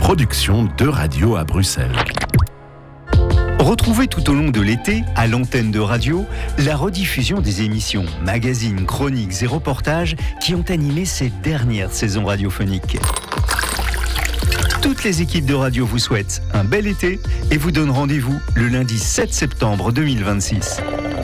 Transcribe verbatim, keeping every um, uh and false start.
production de radio à Bruxelles. Retrouvez tout au long de l'été, à l'antenne de radio, la rediffusion des émissions, magazines, chroniques et reportages qui ont animé ces dernières saisons radiophoniques. Toutes les équipes de radio vous souhaitent un bel été et vous donnent rendez-vous le lundi sept septembre deux mille vingt-six.